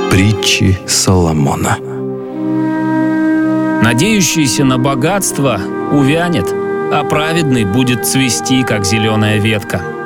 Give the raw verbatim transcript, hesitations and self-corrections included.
Притчи Соломона. Надеющийся на богатство увянет, а праведный будет цвести, как зеленая ветка.